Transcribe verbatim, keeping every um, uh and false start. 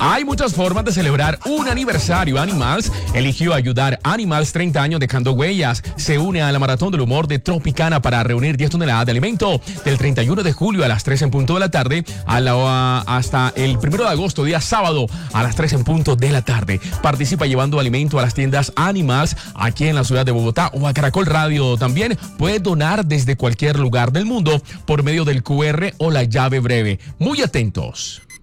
Hay muchas formas de celebrar un aniversario. Animals eligió ayudar. Animals, treinta años dejando huellas. Se une a la Maratón del Humor de Tropicana para reunir diez toneladas de alimento del treinta y uno de julio a las tres en punto de la tarde a la, hasta el primero de agosto, día sábado, a las tres en punto de la tarde. Participa llevando alimento a las tiendas Animals aquí en la ciudad de Bogotá o a Caracol Radio. También puede donar desde cualquier lugar del mundo por medio del Q R o la llave breve. Muy atentos.